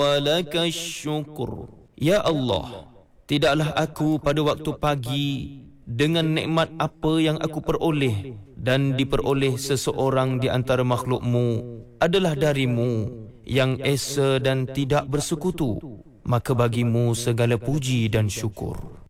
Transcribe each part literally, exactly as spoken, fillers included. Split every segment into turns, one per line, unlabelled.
walaka syukur. Ya Allah, tidaklah aku pada waktu pagi dengan nikmat apa yang aku peroleh dan diperoleh seseorang di antara makhlukmu adalah darimu yang esa dan tidak bersekutu, maka bagimu segala puji dan syukur.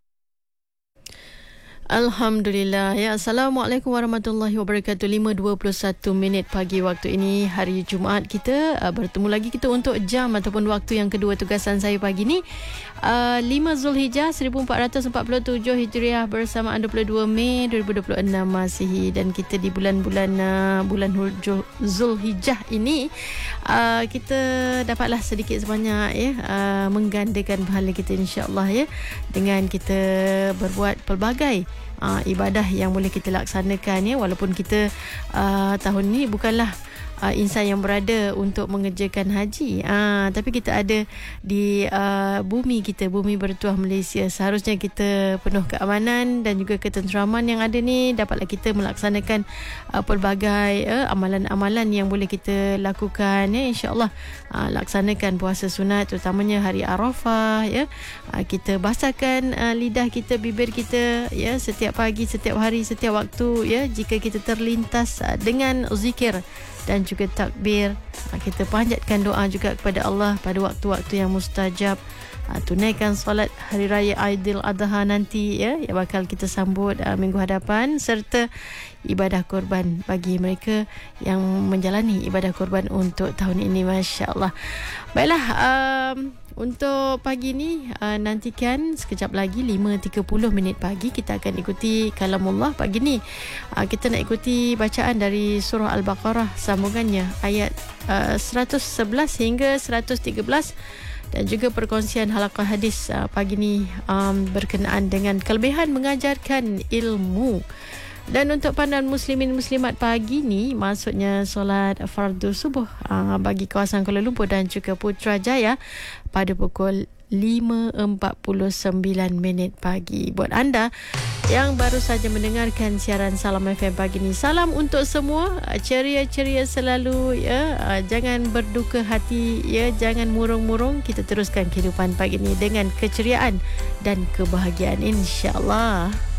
Alhamdulillah. Ya, Assalamualaikum warahmatullahi wabarakatuh. lima dua puluh satu minit pagi waktu ini, hari Jumaat kita. Uh, bertemu lagi kita untuk jam ataupun waktu yang kedua tugasan saya pagi ni. Uh, lima Zulhijjah seribu empat ratus empat puluh tujuh Hijriah bersamaan dua puluh dua Mei dua ribu dua puluh enam Masihi. Dan kita di bulan-bulan uh, bulan Zulhijjah ini, uh, kita dapatlah sedikit sebanyak ya uh, menggandakan pahala kita, insya-Allah ya, dengan kita berbuat pelbagai Uh, ibadah yang boleh kita laksanakan ya, walaupun kita uh, tahun ni bukanlah uh, insan yang berada untuk mengerjakan haji, uh, tapi kita ada di uh, bumi kita, bumi bertuah Malaysia. Seharusnya kita penuh keamanan dan juga ketenteraman yang ada ni, dapatlah kita melaksanakan uh, pelbagai uh, amalan-amalan yang boleh kita lakukan ya, insya-Allah. uh, laksanakan puasa sunat, terutamanya hari Arafah ya. uh, kita basahkan uh, lidah kita, bibir kita ya, setiap pagi, setiap hari, setiap waktu ya. Jika kita terlintas uh, dengan zikir dan juga takbir, uh, kita panjatkan doa juga kepada Allah pada waktu-waktu yang mustajab. Uh, tunaikan solat hari raya Aidil Adha nanti ya, yang bakal kita sambut uh, minggu hadapan, serta ibadah korban bagi mereka yang menjalani ibadah korban untuk tahun ini, masya-Allah. Baiklah, um, untuk pagi ni uh, nantikan sekejap lagi lima tiga puluh minit pagi kita akan ikuti kalamullah pagi ni. Uh, kita nak ikuti bacaan dari surah Al-Baqarah, sambungannya ayat uh, seratus sebelas hingga seratus tiga belas, dan juga perkongsian halaqah hadis uh, pagi ni um, berkenaan dengan kelebihan mengajarkan ilmu. Dan untuk pandangan muslimin muslimat pagi ni, maksudnya solat fardu subuh uh, bagi kawasan Kuala Lumpur dan juga Putrajaya pada pukul lima empat puluh sembilan minit pagi. Buat anda yang baru saja mendengarkan siaran Salam F M pagi ni, salam untuk semua, ceria-ceria selalu ya, jangan berduka hati ya, jangan murung-murung. Kita teruskan kehidupan pagi ni dengan keceriaan dan kebahagiaan, insya-Allah.